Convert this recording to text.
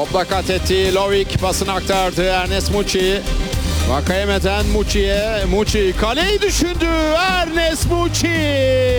Topla kat etti. Lovik pasını aktardı. Ernest Muçi. Vakayeme'den Muçi'ye. Muçi kaleyi düşündü. Ernest Muçi.